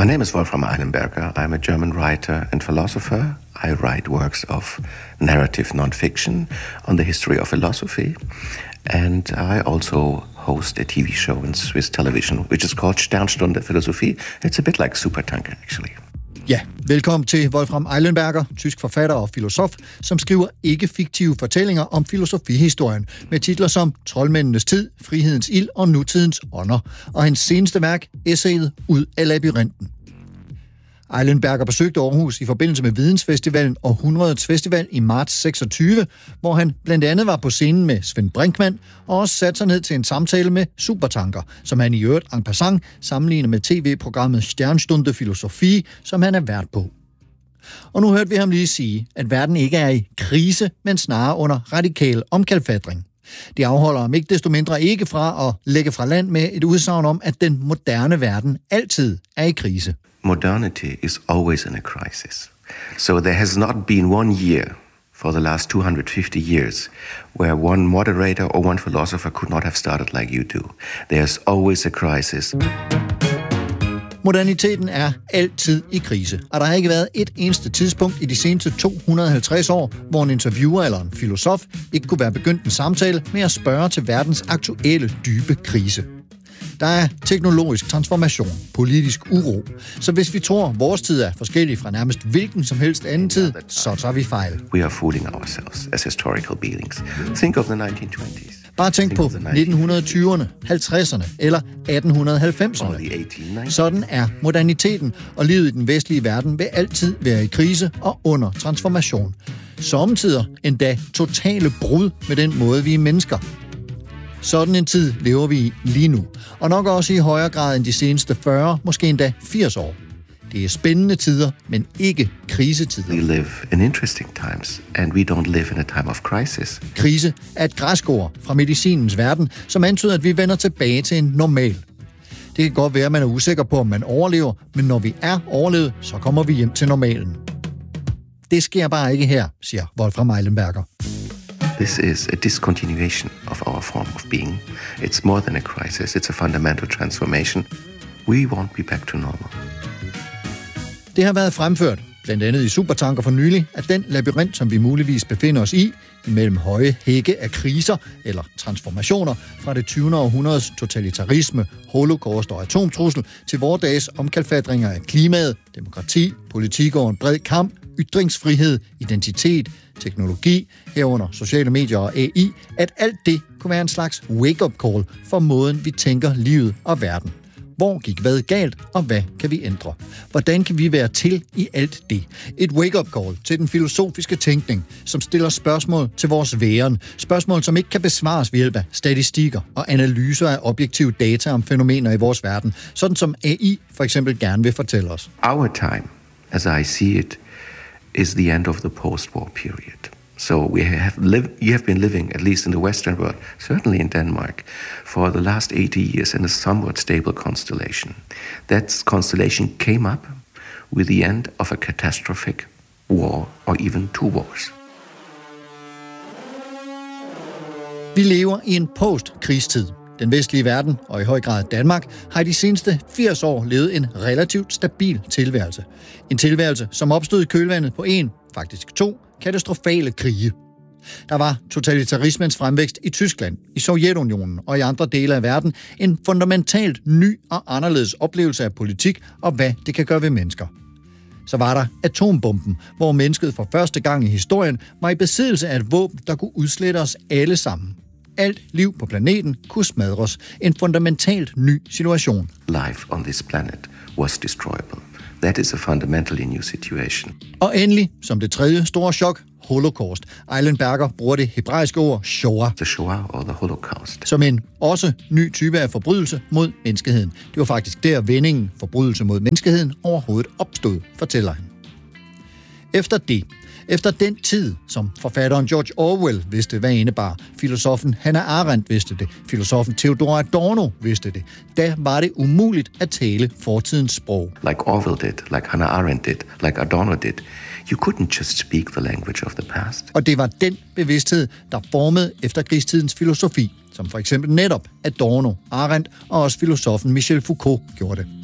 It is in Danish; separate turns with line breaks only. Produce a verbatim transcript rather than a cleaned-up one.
My name is Wolfram Eilenberger. I'm a German writer and philosopher. I write works of narrative non-fiction on the history of philosophy. And I also host a T V show in Swiss television, which is called Sternstunde Philosophie. It's a bit like Supertanker, actually.
Ja, velkommen til Wolfram Eilenberger, tysk forfatter og filosof, som skriver ikke-fiktive fortællinger om filosofihistorien med titler som Troldmændenes tid, Frihedens ild og Nutidens ånder, og hans seneste værk, essayet Ud af labyrinten. Eilenberger besøgte Aarhus i forbindelse med Vidensfestivalen og hundredets Festival i marts seksogtyve, hvor han blandt andet var på scenen med Svend Brinkmann og også satte sig ned til en samtale med Supertanker, som han i øvrigt en passant sammenligner med tv-programmet Sternstunde Philosophie, som han er vært på. Og nu hørte vi ham lige sige, at verden ikke er i krise, men snarere under radikal omkalfatring. Det afholder ham ikke desto mindre ikke fra at lægge fra land med et udsagn om, at den moderne verden altid er i krise.
Modernity is always in a crisis. So there has not been one year for the last two hundred fifty years where one moderator or one philosopher could not have started like you do. There's always a crisis.
Moderniteten er altid i krise, og der har ikke været et eneste tidspunkt i de seneste to hundrede og halvtreds år, hvor en interviewer eller en filosof ikke kunne være begyndt en samtale med at spørge til verdens aktuelle dybe krise. Der er teknologisk transformation, politisk uro. Så hvis vi tror, at vores tid er forskellig fra nærmest hvilken som helst anden tid, så tager vi fejl.
We are fooling ourselves as historical beings. Think of the nineteen twenties.
Bare tænk på nitten tyverne, halvtredserne eller atten halvfemserne. Sådan er moderniteten, og livet i den vestlige verden vil altid være i krise og under transformation. Sommetider endda totale brud med den måde, vi er mennesker. Sådan en tid lever vi i lige nu, og nok også i højere grad end de seneste fyrre, måske endda firs år. Det er spændende tider, men ikke krisetider.
We live in interesting times, and we don't live in a time of crisis.
Krise er et græsk ord fra medicinens verden, som antyder, at vi vender tilbage til en normal. Det kan godt være, at man er usikker på, om man overlever, men når vi er overlevet, så kommer vi hjem til normalen. Det sker bare ikke her, siger Wolfram Eilenberger.
This is a discontinuation of our form of being. It's more than a crisis, it's a fundamental transformation. We won't be back to normal.
Det har været fremført, blandt andet i Supertanker for nylig, at den labyrint, som vi muligvis befinder os i, imellem høje hække af kriser eller transformationer fra det tyvende århundredes totalitarisme, holocaust og atomtrussel til vore dages omkalfatringer af klimaet, demokrati, politik og en bred kamp, ytringsfrihed, identitet, teknologi, herunder sociale medier og A I, at alt det kunne være en slags wake-up call for måden, vi tænker livet og verden. Hvor gik hvad galt, og hvad kan vi ændre? Hvordan kan vi være til i alt det? Et wake-up call til den filosofiske tænkning, som stiller spørgsmål til vores væren. Spørgsmål, som ikke kan besvares ved hjælp af statistikker og analyser af objektive data om fænomener i vores verden, sådan som A I for eksempel gerne vil fortælle os.
Our time, as I see it, is the end of the post-war period. So we have lived, you have been living, at least in the Western world, certainly in Denmark, for the last eighty years in a somewhat stable constellation. That constellation came up with the end of a catastrophic war, or even two wars.
Vi lever i en post-krigstid. Den vestlige verden, og i høj grad Danmark, har i de seneste firs år levet en relativt stabil tilværelse. En tilværelse, som opstod i kølvandet på en, faktisk to, katastrofale krige. Der var totalitarismens fremvækst i Tyskland, i Sovjetunionen og i andre dele af verden en fundamentalt ny og anderledes oplevelse af politik og hvad det kan gøre ved mennesker. Så var der atombomben, hvor mennesket for første gang i historien var i besiddelse af et våben, der kunne udslette os alle sammen. Alt liv på planeten kunne smadres. En fundamentalt ny situation.
Life on this planet was destroyable. That is a fundamentally new situation.
Og endelig, som det tredje store chok, Holocaust. Eilenberger bruger det hebraiske ord Shoah.
The Shoah or the Holocaust.
Som en også ny type af forbrydelse mod menneskeheden. Det var faktisk der vendingen forbrydelse mod menneskeheden overhovedet opstod, fortæller han. Efter det, efter den tid, som forfatteren George Orwell vidste, hvad indebar, filosofen Hannah Arendt vidste det, filosofen Theodor Adorno vidste det, da var det umuligt at tale fortidens sprog.
Like Orwell did, like Hannah Arendt did, like Adorno did. You couldn't just speak the language of the past.
Og det var den bevidsthed, der formede efterkrigstidens filosofi, som for eksempel netop Adorno, Arendt og også filosofen Michel Foucault gjorde det.